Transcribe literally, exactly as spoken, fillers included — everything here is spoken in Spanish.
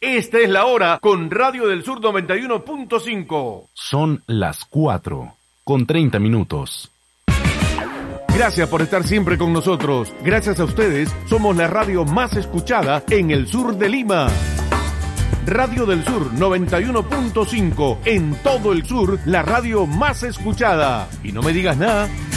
Esta es la hora con Radio del Sur noventa y uno punto cinco. Son las cuatro con treinta minutos. Gracias por estar siempre con nosotros. Gracias a ustedes, somos la radio más escuchada en el sur de Lima. Radio del Sur noventa y uno punto cinco. En todo el sur, la radio más escuchada. Y no me digas nada,